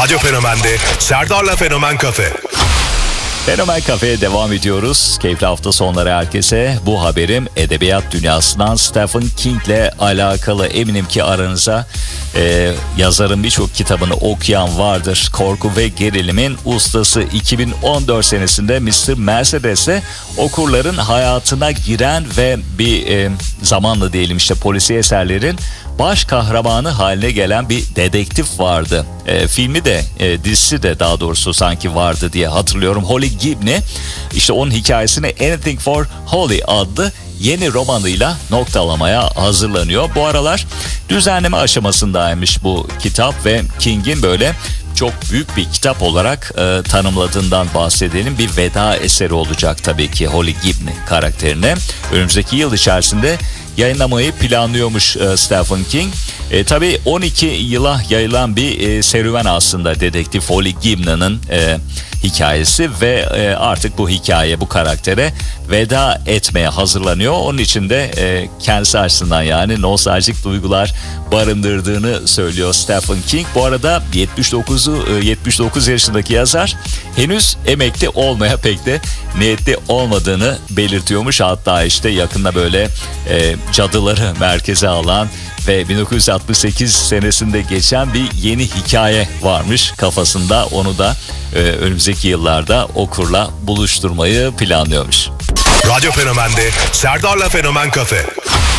Radyo Fenomen'de Serdar'la Fenomen Kafe. Fenomen Kafe'ye devam ediyoruz. Keyifli hafta sonları herkese. Bu haberim edebiyat dünyasından Stephen King'le alakalı. Eminim ki aranıza yazarın birçok kitabını okuyan vardır. Korku ve gerilimin ustası. 2014 senesinde Mr. Mercedes'le okurların hayatına giren ve bir zamanla diyelim işte polisiye eserlerin baş kahramanı haline gelen bir dedektif vardı. Filmi de dizisi de daha doğrusu sanki vardı diye hatırlıyorum. Holly Gibney, işte onun hikayesini Anything for Holly adlı yeni romanıyla noktalamaya hazırlanıyor. Bu aralar düzenleme aşamasındaymış bu kitap ve King'in böyle çok büyük bir kitap olarak tanımladığından bahsedelim. Bir veda eseri olacak tabii ki Holly Gibney karakterine. Önümüzdeki yıl içerisinde yayınlamayı planlıyormuş Stephen King. Tabii 12 yıla yayılan bir serüven aslında dedektif Holly Gibney'nin hikayesi ve artık bu hikaye, bu karaktere veda etmeye hazırlanıyor. Onun için de kendisi açısından yani nostaljik duygular barındırdığını söylüyor Stephen King. Bu arada 79 yaşındaki yazar henüz emekli olmaya pek de niyetli olmadığını belirtiyormuş. Hatta işte yakında böyle cadıları merkeze alan ve 1968 senesinde geçen bir yeni hikaye varmış kafasında. Onu da önümüzdeki yıllarda okurla buluşturmayı planlıyormuş. Radyo Fenomen'de Serdar'la Fenomen Kafe.